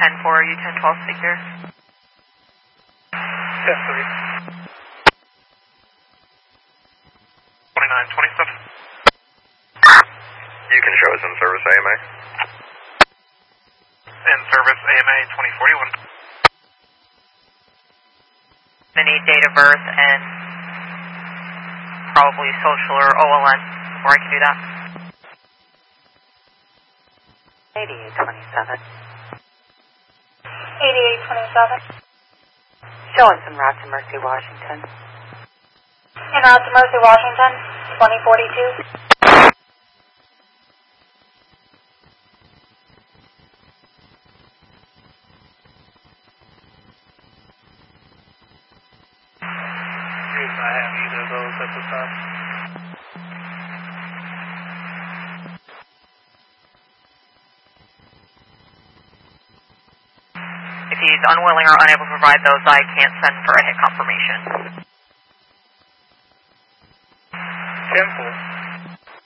10-4, are you 10-12 figure? 10-3. 29-27. You can show us in service AMA. In service AMA 2041. I need date of birth and probably social or OLN, or I can do that. 8827. 8827. Show us in route to Mercy, Washington. En route to Mercy, Washington, 2042. I have either of those at the time. If he's unwilling or unable to provide those, I can't send for a hit confirmation. 10-4.